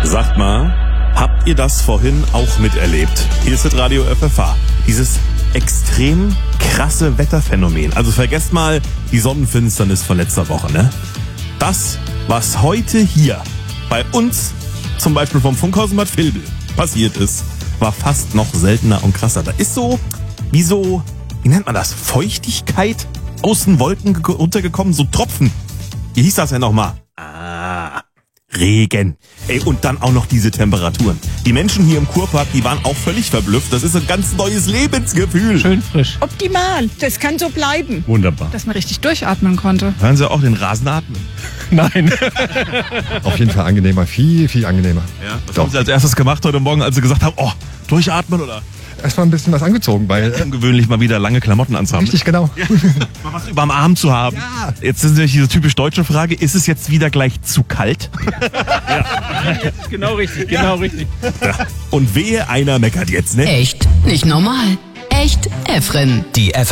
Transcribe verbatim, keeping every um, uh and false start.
Sagt mal, habt ihr das vorhin auch miterlebt? Hier ist das Radio F F H. Dieses extrem krasse Wetterphänomen. Also vergesst mal die Sonnenfinsternis von letzter Woche, ne? Das, was heute hier bei uns, zum Beispiel vom Funkhaus Bad Vilbel, passiert ist, war fast noch seltener und krasser. Da ist so, wie so, wie nennt man das? Feuchtigkeit aus den Wolken ge- runtergekommen, so Tropfen. Wie hieß das denn nochmal? Ah, Regen. Ey, und dann auch noch diese Temperaturen. Die Menschen hier im Kurpark, die waren auch völlig verblüfft. Das ist ein ganz neues Lebensgefühl. Schön frisch. Optimal. Das kann so bleiben. Wunderbar. Dass man richtig durchatmen konnte. Hören Sie auch den Rasen atmen? Nein. Auf jeden Fall angenehmer, viel, viel angenehmer. Ja. Was Doch. haben Sie als erstes gemacht heute Morgen, als Sie gesagt haben, oh, durchatmen oder? Erstmal ein bisschen was angezogen, weil... Äh, Ungewöhnlich mal wieder lange Klamotten anzuhaben. richtig, genau. Mal was überm Arm zu haben. Ja. Jetzt ist natürlich diese typisch deutsche Frage, ist es jetzt wieder gleich zu kalt? Genau richtig, genau richtig. Und wehe, einer meckert jetzt, ne? Echt nicht normal. Echt Efren. Die F